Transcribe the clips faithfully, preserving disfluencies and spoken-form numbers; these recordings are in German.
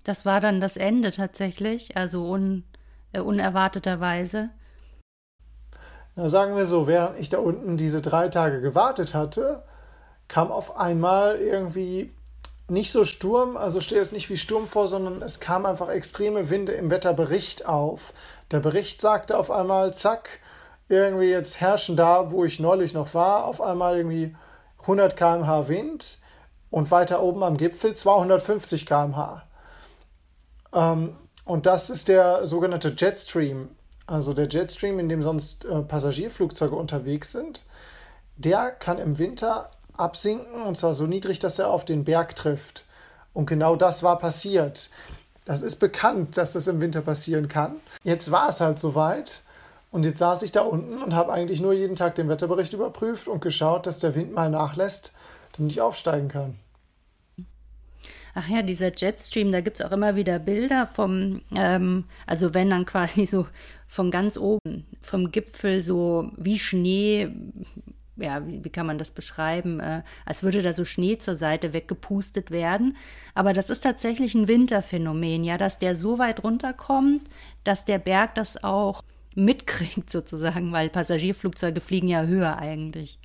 Das war dann das Ende tatsächlich, also un, äh, unerwarteterweise. Na, sagen wir so, während ich da unten diese drei Tage gewartet hatte, kam auf einmal irgendwie nicht so Sturm, also stehe es nicht wie Sturm vor, sondern es kamen einfach extreme Winde im Wetterbericht auf. Der Bericht sagte auf einmal, zack, irgendwie jetzt herrschen da, wo ich neulich noch war, auf einmal irgendwie hundert Kilometer pro Stunde Wind und weiter oben am Gipfel zweihundertfünfzig Kilometer pro Stunde. Ähm, und das ist der sogenannte Jetstream, also der Jetstream, in dem sonst äh, Passagierflugzeuge unterwegs sind. Der kann im Winter absinken und zwar so niedrig, dass er auf den Berg trifft. Und genau das war passiert. Das ist bekannt, dass das im Winter passieren kann. Jetzt war es halt soweit und jetzt saß ich da unten und habe eigentlich nur jeden Tag den Wetterbericht überprüft und geschaut, dass der Wind mal nachlässt, damit ich aufsteigen kann. Ach ja, dieser Jetstream, da gibt es auch immer wieder Bilder vom, ähm, also wenn dann quasi so von ganz oben, vom Gipfel so wie Schnee, ja, wie, wie kann man das beschreiben, äh, als würde da so Schnee zur Seite weggepustet werden. Aber das ist tatsächlich ein Winterphänomen, ja, dass der so weit runterkommt, dass der Berg das auch mitkriegt sozusagen, weil Passagierflugzeuge fliegen ja höher eigentlich.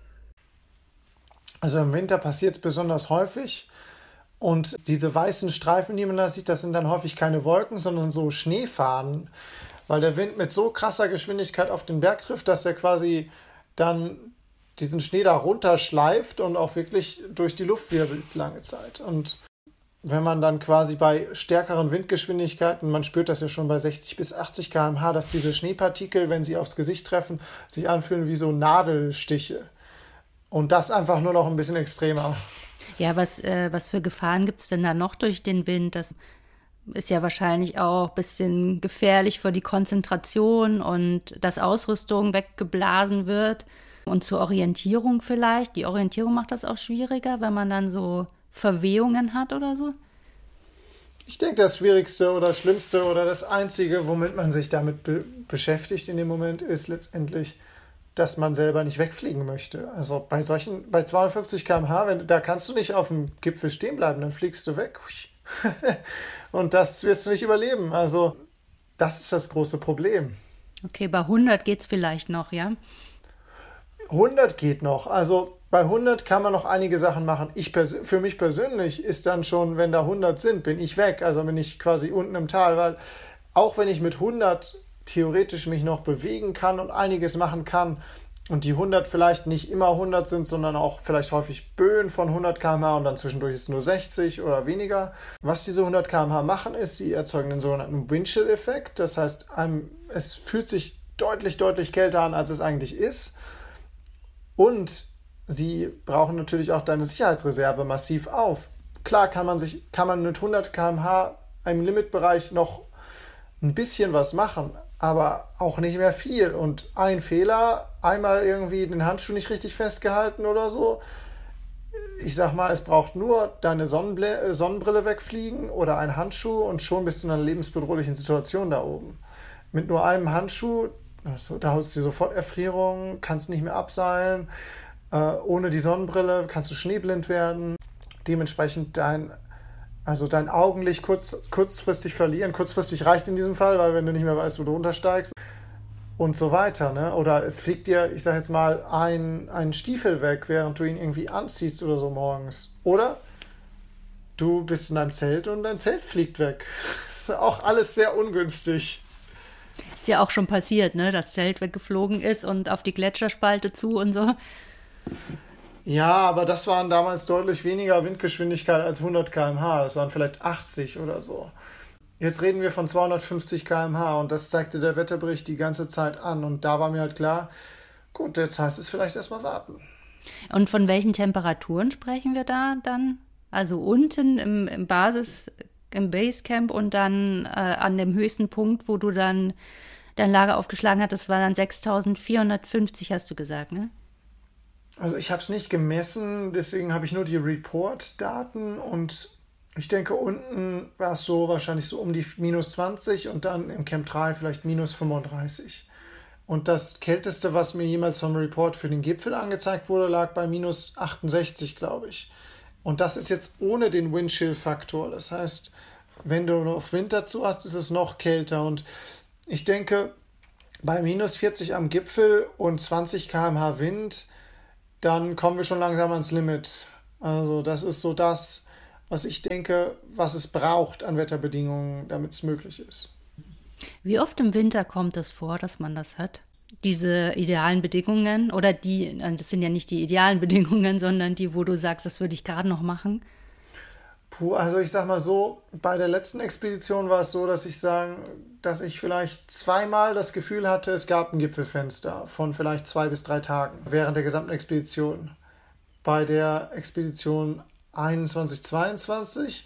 Also im Winter passiert es besonders häufig. Und diese weißen Streifen, die man da sieht, das sind dann häufig keine Wolken, sondern so Schneefahnen, weil der Wind mit so krasser Geschwindigkeit auf den Berg trifft, dass er quasi dann diesen Schnee da runterschleift und auch wirklich durch die Luft wirbelt lange Zeit. Und wenn man dann quasi bei stärkeren Windgeschwindigkeiten, man spürt das ja schon bei sechzig bis achtzig Kilometer pro Stunde, dass diese Schneepartikel, wenn sie aufs Gesicht treffen, sich anfühlen wie so Nadelstiche. Und das einfach nur noch ein bisschen extremer. Ja, was, äh, was für Gefahren gibt es denn da noch durch den Wind? Das ist ja wahrscheinlich auch ein bisschen gefährlich für die Konzentration und dass Ausrüstung weggeblasen wird. Und zur Orientierung vielleicht. Die Orientierung macht das auch schwieriger, wenn man dann so Verwehungen hat oder so? Ich denke, das Schwierigste oder Schlimmste oder das Einzige, womit man sich damit be- beschäftigt in dem Moment, ist letztendlich, dass man selber nicht wegfliegen möchte. Also bei solchen, bei zweihundertfünfzig Kilometer pro Stunde, wenn, da kannst du nicht auf dem Gipfel stehen bleiben, dann fliegst du weg. Und das wirst du nicht überleben. Also das ist das große Problem. Okay, bei hundert geht es vielleicht noch, ja? hundert geht noch. Also bei hundert kann man noch einige Sachen machen. Ich pers- für mich persönlich ist dann schon, wenn da hundert sind, bin ich weg. Also bin ich quasi unten im Tal, weil auch wenn ich mit hundert theoretisch mich noch bewegen kann und einiges machen kann und die hundert vielleicht nicht immer hundert sind, sondern auch vielleicht häufig Böen von hundert Kilometer pro Stunde und dann zwischendurch ist es nur sechzig oder weniger. Was diese hundert Kilometer pro Stunde machen, ist, sie erzeugen den sogenannten Windchill-Effekt. Das heißt, einem, es fühlt sich deutlich, deutlich kälter an, als es eigentlich ist. Und sie brauchen natürlich auch deine Sicherheitsreserve massiv auf. Klar kann man sich, kann man mit hundert Kilometer pro Stunde im Limitbereich noch ein bisschen was machen, aber auch nicht mehr viel. Und ein Fehler, einmal irgendwie den Handschuh nicht richtig festgehalten oder so. Ich sag mal, es braucht nur deine Sonnenbl- Sonnenbrille wegfliegen oder ein Handschuh und schon bist du in einer lebensbedrohlichen Situation da oben. Mit nur einem Handschuh, also, da hast du dir sofort Erfrierung, kannst nicht mehr abseilen. Äh, ohne die Sonnenbrille kannst du schneeblind werden. Dementsprechend dein Also dein Augenlicht kurz, kurzfristig verlieren. Kurzfristig reicht in diesem Fall, weil wenn du nicht mehr weißt, wo du runtersteigst und so weiter. Ne? Oder es fliegt dir, ich sag jetzt mal, ein, ein Stiefel weg, während du ihn irgendwie anziehst oder so morgens. Oder du bist in deinem Zelt und dein Zelt fliegt weg. Das ist auch alles sehr ungünstig. Ist ja auch schon passiert, ne? Das Zelt weggeflogen ist und auf die Gletscherspalte zu und so. Ja, aber das waren damals deutlich weniger Windgeschwindigkeit als hundert Kilometer pro Stunde. Das waren vielleicht achtzig oder so. Jetzt reden wir von zweihundertfünfzig Kilometer pro Stunde und das zeigte der Wetterbericht die ganze Zeit an. Und da war mir halt klar, gut, jetzt heißt es vielleicht erstmal warten. Und von welchen Temperaturen sprechen wir da dann? Also unten im, im Basis, im Basecamp und dann äh, an dem höchsten Punkt, wo du dann dein Lager aufgeschlagen hattest, war dann sechstausendvierhundertfünfzig, hast du gesagt, ne? Also ich habe es nicht gemessen, deswegen habe ich nur die Report-Daten und ich denke, unten war es so wahrscheinlich so um die minus zwanzig und dann im Camp drei vielleicht minus fünfunddreißig. Und das Kälteste, was mir jemals vom Report für den Gipfel angezeigt wurde, lag bei minus achtundsechzig, glaube ich. Und das ist jetzt ohne den Windchill-Faktor. Das heißt, wenn du noch Wind dazu hast, ist es noch kälter. Und ich denke, bei minus vierzig am Gipfel und zwanzig Kilometer pro Stunde Wind, dann kommen wir schon langsam ans Limit. Also das ist so das, was ich denke, was es braucht an Wetterbedingungen, damit es möglich ist. Wie oft im Winter kommt es vor, dass man das hat? Diese idealen Bedingungen oder die, das sind ja nicht die idealen Bedingungen, sondern die, wo du sagst, das würde ich gerade noch machen? Puh, also ich sag mal so, bei der letzten Expedition war es so, dass ich sagen, dass ich vielleicht zweimal das Gefühl hatte, es gab ein Gipfelfenster von vielleicht zwei bis drei Tagen während der gesamten Expedition. Bei der Expedition einundzwanzig zweiundzwanzig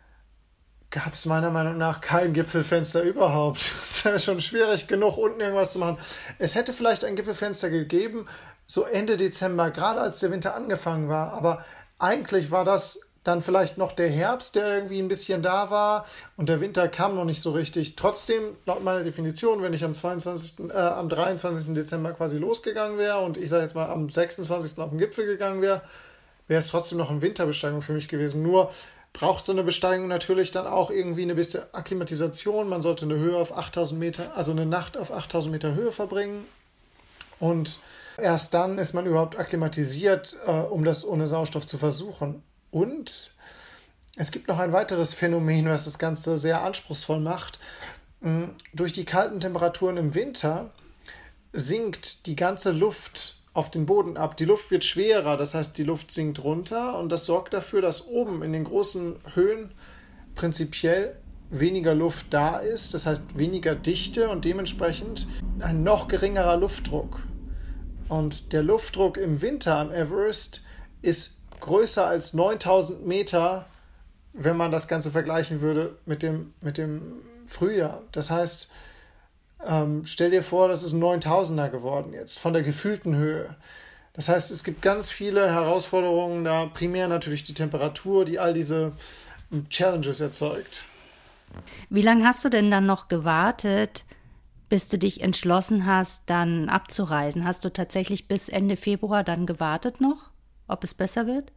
gab es meiner Meinung nach kein Gipfelfenster überhaupt. Es wäre schon schwierig genug, unten irgendwas zu machen. Es hätte vielleicht ein Gipfelfenster gegeben, so Ende Dezember, gerade als der Winter angefangen war. Aber eigentlich war das dann vielleicht noch der Herbst, der irgendwie ein bisschen da war und der Winter kam noch nicht so richtig. Trotzdem, laut meiner Definition, wenn ich am zweiundzwanzigsten Äh, am dreiundzwanzigsten Dezember quasi losgegangen wäre und ich sage jetzt mal am sechsundzwanzigsten auf den Gipfel gegangen wäre, wäre es trotzdem noch eine Winterbesteigung für mich gewesen. Nur braucht so eine Besteigung natürlich dann auch irgendwie eine bisschen Akklimatisation. Man sollte eine Höhe auf achttausend Meter, also eine Nacht auf achttausend Meter Höhe verbringen. Und erst dann ist man überhaupt akklimatisiert, äh, um das ohne Sauerstoff zu versuchen. Und es gibt noch ein weiteres Phänomen, was das Ganze sehr anspruchsvoll macht. Durch die kalten Temperaturen im Winter sinkt die ganze Luft auf den Boden ab. Die Luft wird schwerer, das heißt, die Luft sinkt runter und das sorgt dafür, dass oben in den großen Höhen prinzipiell weniger Luft da ist, das heißt weniger Dichte und dementsprechend ein noch geringerer Luftdruck. Und der Luftdruck im Winter am Everest ist größer als neuntausend Meter, wenn man das Ganze vergleichen würde mit dem, mit dem Frühjahr. Das heißt, ähm, stell dir vor, das ist ein neuntausender geworden jetzt, von der gefühlten Höhe. Das heißt, es gibt ganz viele Herausforderungen, da primär natürlich die Temperatur, die all diese Challenges erzeugt. Wie lange hast du denn dann noch gewartet, bis du dich entschlossen hast, dann abzureisen? Hast du tatsächlich bis Ende Februar dann gewartet noch, ob es besser wird?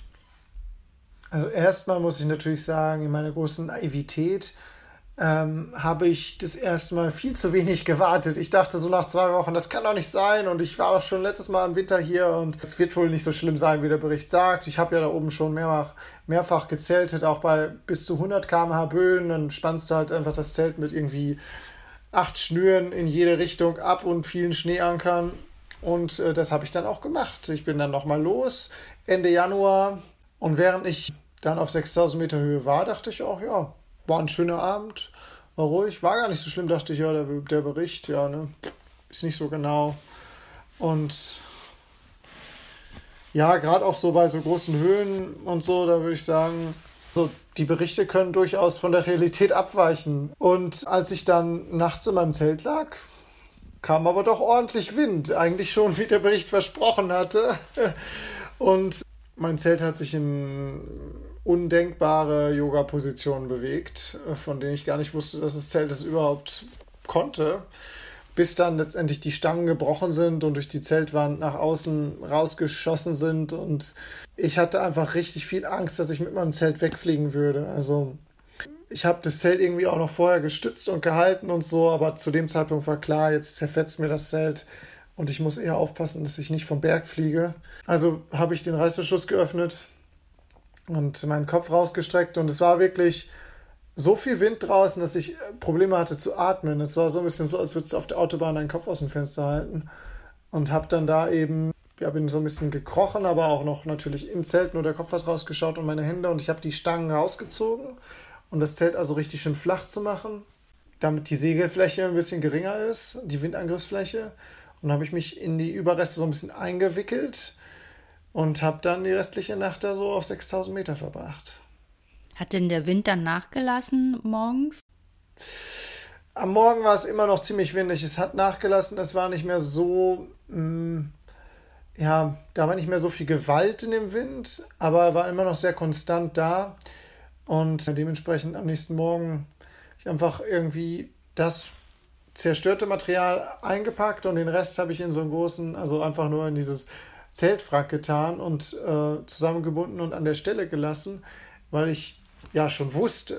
Also erstmal muss ich natürlich sagen, in meiner großen Naivität ähm, habe ich das erste Mal viel zu wenig gewartet. Ich dachte so nach zwei Wochen, das kann doch nicht sein und ich war doch schon letztes Mal im Winter hier und es wird wohl nicht so schlimm sein, wie der Bericht sagt. Ich habe ja da oben schon mehrfach, mehrfach gezeltet, auch bei bis zu hundert Kilometer pro Stunde Böen, dann spannst du halt einfach das Zelt mit irgendwie acht Schnüren in jede Richtung ab und vielen Schneeankern. Und äh, das habe ich dann auch gemacht. Ich bin dann nochmal los, Ende Januar. Und während ich dann auf sechstausend Meter Höhe war, dachte ich auch, ja, war ein schöner Abend, war ruhig, war gar nicht so schlimm, dachte ich, ja, der, der Bericht, ja, ne, ist nicht so genau. Und ja, gerade auch so bei so großen Höhen und so, da würde ich sagen, so, die Berichte können durchaus von der Realität abweichen. Und als ich dann nachts in meinem Zelt lag, kam aber doch ordentlich Wind, eigentlich schon, wie der Bericht versprochen hatte. Und mein Zelt hat sich in undenkbare Yoga-Positionen bewegt, von denen ich gar nicht wusste, dass das Zelt es überhaupt konnte, bis dann letztendlich die Stangen gebrochen sind und durch die Zeltwand nach außen rausgeschossen sind. Und ich hatte einfach richtig viel Angst, dass ich mit meinem Zelt wegfliegen würde. Also ich habe das Zelt irgendwie auch noch vorher gestützt und gehalten und so, aber zu dem Zeitpunkt war klar, jetzt zerfetzt mir das Zelt und ich muss eher aufpassen, dass ich nicht vom Berg fliege. Also habe ich den Reißverschluss geöffnet und meinen Kopf rausgestreckt und es war wirklich so viel Wind draußen, dass ich Probleme hatte zu atmen. Es war so ein bisschen so, als würdest du auf der Autobahn deinen Kopf aus dem Fenster halten und habe dann da eben, ja, bin so ein bisschen gekrochen, aber auch noch natürlich im Zelt, nur der Kopf hat rausgeschaut und meine Hände und ich habe die Stangen rausgezogen, um das Zelt also richtig schön flach zu machen, damit die Segelfläche ein bisschen geringer ist, die Windangriffsfläche. Und dann habe ich mich in die Überreste so ein bisschen eingewickelt und habe dann die restliche Nacht da so auf sechstausend Meter verbracht. Hat denn der Wind dann nachgelassen morgens? Am Morgen war es immer noch ziemlich windig. Es hat nachgelassen, es war nicht mehr so, mh, ja, da war nicht mehr so viel Gewalt in dem Wind, aber er war immer noch sehr konstant da. Und dementsprechend am nächsten Morgen ich einfach irgendwie das zerstörte Material eingepackt und den Rest habe ich in so einen großen, also einfach nur in dieses Zeltwrack getan und äh, zusammengebunden und an der Stelle gelassen, weil ich ja schon wusste,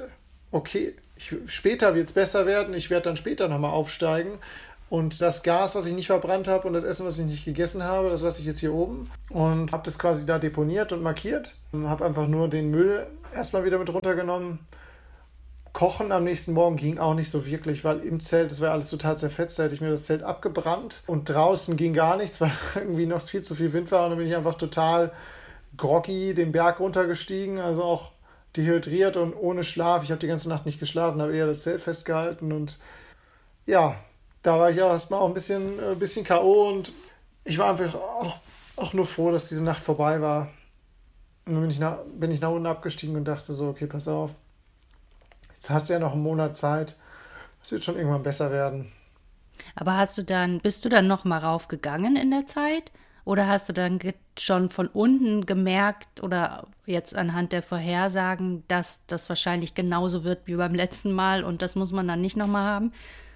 okay, ich, später wird es besser werden, ich werde dann später nochmal aufsteigen. Und das Gas, was ich nicht verbrannt habe und das Essen, was ich nicht gegessen habe, das lasse ich jetzt hier oben und habe das quasi da deponiert und markiert. Habe einfach nur den Müll erstmal wieder mit runtergenommen. Kochen am nächsten Morgen ging auch nicht so wirklich, weil im Zelt, das war alles total zerfetzt, da hätte ich mir das Zelt abgebrannt. Und draußen ging gar nichts, weil irgendwie noch viel zu viel Wind war. Und dann bin ich einfach total groggy den Berg runtergestiegen, also auch dehydriert und ohne Schlaf. Ich habe die ganze Nacht nicht geschlafen, habe eher das Zelt festgehalten und ja, da war ich ja erstmal auch ein bisschen, ein bisschen K O und ich war einfach auch, auch nur froh, dass diese Nacht vorbei war. Und dann bin ich, nach, bin ich nach unten abgestiegen und dachte so, okay, pass auf, jetzt hast du ja noch einen Monat Zeit, es wird schon irgendwann besser werden. Aber hast du dann, bist du dann noch mal raufgegangen in der Zeit? Oder hast du dann schon von unten gemerkt oder jetzt anhand der Vorhersagen, dass das wahrscheinlich genauso wird wie beim letzten Mal und das muss man dann nicht noch mal haben?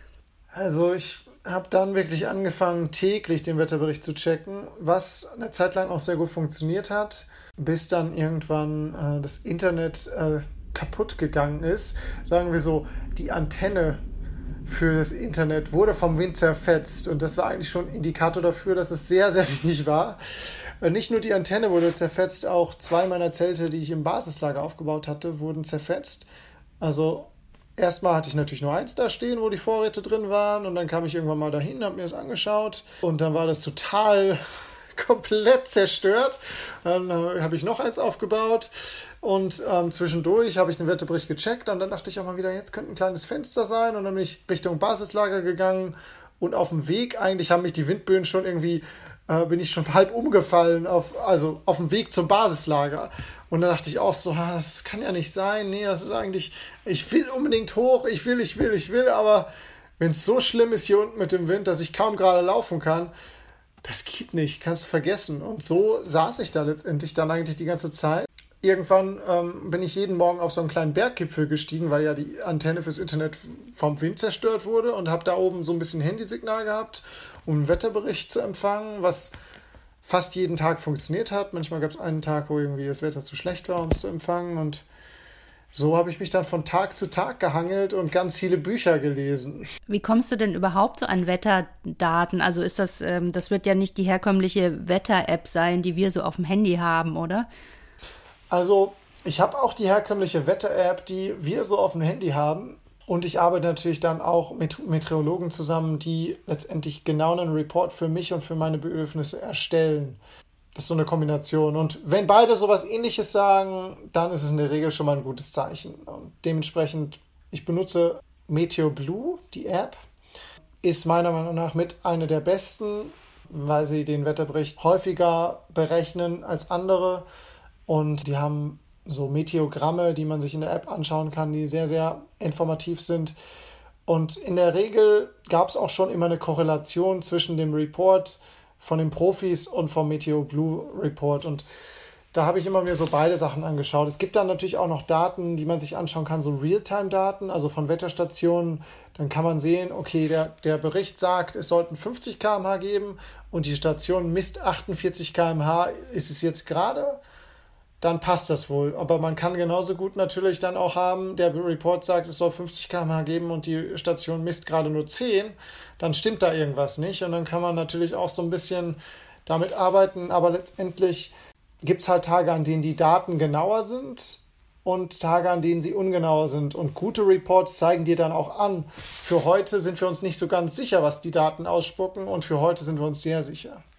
Also ich habe dann wirklich angefangen, täglich den Wetterbericht zu checken, was eine Zeit lang auch sehr gut funktioniert hat, bis dann irgendwann äh, das Internet äh, kaputt gegangen ist. Sagen wir so, die Antenne für das Internet wurde vom Wind zerfetzt und das war eigentlich schon ein Indikator dafür, dass es sehr, sehr wenig war. Äh, nicht nur die Antenne wurde zerfetzt, auch zwei meiner Zelte, die ich im Basislager aufgebaut hatte, wurden zerfetzt. Also erstmal hatte ich natürlich nur eins da stehen, wo die Vorräte drin waren und dann kam ich irgendwann mal dahin, habe mir das angeschaut und dann war das total komplett zerstört. Dann äh, habe ich noch eins aufgebaut und ähm, zwischendurch habe ich den Wetterbericht gecheckt und dann dachte ich auch mal wieder, jetzt könnte ein kleines Fenster sein und dann bin ich Richtung Basislager gegangen und auf dem Weg eigentlich haben mich die Windböen schon irgendwie, äh, bin ich schon halb umgefallen, auf, also auf dem Weg zum Basislager. Und dann dachte ich auch so, ah, das kann ja nicht sein. Nee, das ist eigentlich, ich will unbedingt hoch, ich will, ich will, ich will, aber wenn es so schlimm ist hier unten mit dem Wind, dass ich kaum gerade laufen kann, das geht nicht, kannst du vergessen. Und so saß ich da letztendlich dann eigentlich die ganze Zeit. Irgendwann ähm, bin ich jeden Morgen auf so einen kleinen Berggipfel gestiegen, weil ja die Antenne fürs Internet vom Wind zerstört wurde und habe da oben so ein bisschen Handysignal gehabt, um einen Wetterbericht zu empfangen, was fast jeden Tag funktioniert hat. Manchmal gab es einen Tag, wo irgendwie das Wetter zu schlecht war, um es zu empfangen. Und so habe ich mich dann von Tag zu Tag gehangelt und ganz viele Bücher gelesen. Wie kommst du denn überhaupt so an Wetterdaten? Also ist das, ähm, das wird ja nicht die herkömmliche Wetter-App sein, die wir so auf dem Handy haben, oder? Also ich habe auch die herkömmliche Wetter-App, die wir so auf dem Handy haben. Und ich arbeite natürlich dann auch mit Meteorologen zusammen, die letztendlich genau einen Report für mich und für meine Bedürfnisse erstellen. Das ist so eine Kombination. Und wenn beide sowas Ähnliches sagen, dann ist es in der Regel schon mal ein gutes Zeichen. Und dementsprechend, ich benutze MeteoBlue, die App, ist meiner Meinung nach mit einer der besten, weil sie den Wetterbericht häufiger berechnen als andere. Und die haben so Meteogramme, die man sich in der App anschauen kann, die sehr, sehr informativ sind. Und in der Regel gab es auch schon immer eine Korrelation zwischen dem Report von den Profis und vom MeteoBlue Report. Und da habe ich immer mir so beide Sachen angeschaut. Es gibt dann natürlich auch noch Daten, die man sich anschauen kann, so Realtime-Daten, also von Wetterstationen. Dann kann man sehen, okay, der, der Bericht sagt, es sollten fünfzig Kilometer pro Stunde geben und die Station misst achtundvierzig Kilometer pro Stunde. Ist es jetzt gerade? Dann passt das wohl. Aber man kann genauso gut natürlich dann auch haben, der Report sagt, es soll fünfzig Kilometer pro Stunde geben und die Station misst gerade nur zehn, dann stimmt da irgendwas nicht. Und dann kann man natürlich auch so ein bisschen damit arbeiten. Aber letztendlich gibt es halt Tage, an denen die Daten genauer sind und Tage, an denen sie ungenauer sind. Und gute Reports zeigen dir dann auch an, für heute sind wir uns nicht so ganz sicher, was die Daten ausspucken und für heute sind wir uns sehr sicher.